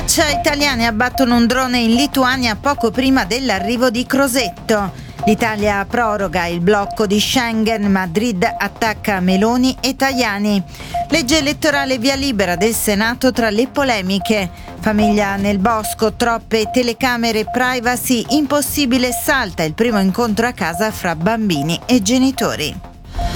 Caccia italiani abbattono un drone in Lituania poco prima dell'arrivo di Crosetto. L'Italia proroga il blocco di Schengen, Madrid attacca Meloni e Tajani. Legge elettorale via libera del Senato tra le polemiche. Famiglia nel bosco, troppe telecamere, privacy, impossibile, salta il primo incontro a casa fra bambini e genitori.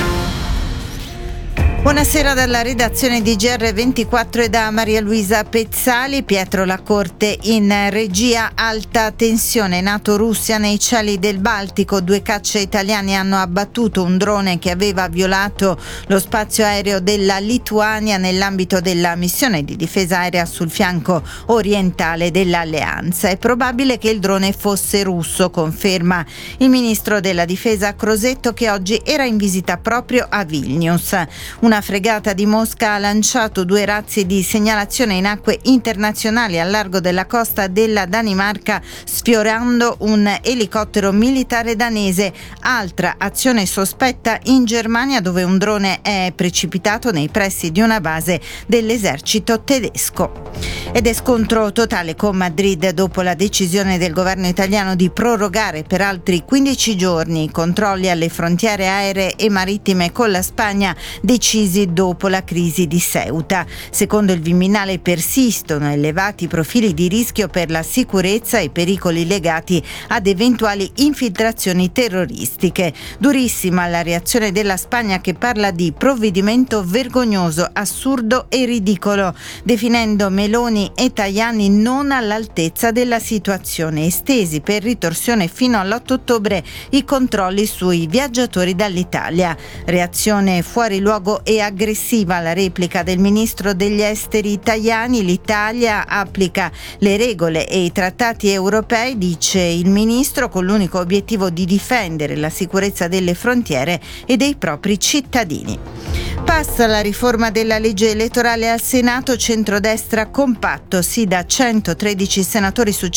Buonasera dalla redazione di GR24 e da Maria Luisa Pezzali. Pietro Lacorte in regia. Alta tensione NATO-Russia nei cieli del Baltico. 2 cacce italiani hanno abbattuto un drone che aveva violato lo spazio aereo della Lituania nell'ambito della missione di difesa aerea sul fianco orientale dell'alleanza. È probabile che il drone fosse russo, conferma il ministro della difesa Crosetto, che oggi era in visita proprio a Vilnius. Una fregata di Mosca ha lanciato 2 razzi di segnalazione in acque internazionali al largo della costa della Danimarca, sfiorando un elicottero militare danese. Altra azione sospetta in Germania, dove un drone è precipitato nei pressi di una base dell'esercito tedesco. Ed è scontro totale con Madrid dopo la decisione del governo italiano di prorogare per altri 15 giorni i controlli alle frontiere aeree e marittime con la Spagna, decisi dopo la crisi di Ceuta. Secondo il Viminale persistono elevati profili di rischio per la sicurezza e pericoli legati ad eventuali infiltrazioni terroristiche. Durissima la reazione della Spagna, che parla di provvedimento vergognoso, assurdo e ridicolo, definendo Meloni e Tajani non all'altezza della situazione. Estesi per ritorsione fino all'8 ottobre i controlli sui viaggiatori dall'Italia. Reazione fuori luogo e aggressiva alla replica del ministro degli esteri Tajani. L'Italia applica le regole e i trattati europei, dice il ministro, con l'unico obiettivo di difendere la sicurezza delle frontiere e dei propri cittadini. Passa la riforma della legge elettorale al Senato, centrodestra compatto, sì da 113 senatori su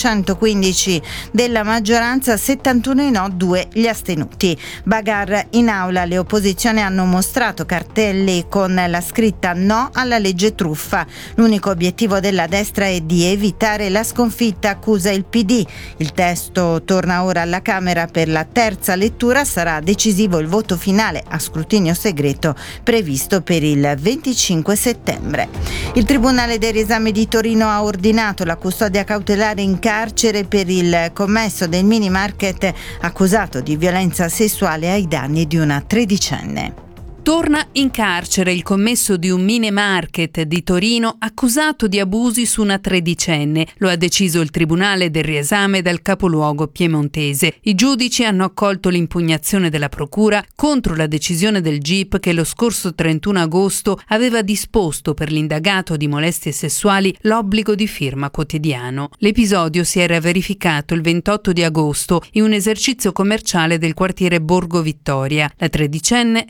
115 della maggioranza, 71 i no, 2 gli astenuti. Bagarre in aula, le opposizioni hanno mostrato cartelli con la scritta no alla legge truffa. L'unico obiettivo della destra è di evitare la sconfitta, accusa il PD. Il testo torna ora alla Camera per la terza lettura, sarà decisivo il voto finale a scrutinio segreto previsto per il 25 settembre. Il Tribunale del Riesame di Torino ha ordinato la custodia cautelare in carcere per il commesso del mini market accusato di violenza sessuale ai danni di una tredicenne. Torna in carcere il commesso di un mini market di Torino accusato di abusi su una tredicenne. Lo ha deciso il Tribunale del Riesame dal capoluogo piemontese. I giudici hanno accolto l'impugnazione della procura contro la decisione del GIP che lo scorso 31 agosto aveva disposto per l'indagato di molestie sessuali l'obbligo di firma quotidiano. L'episodio si era verificato il 28 di agosto in un esercizio commerciale del quartiere Borgo Vittoria. La tredicenne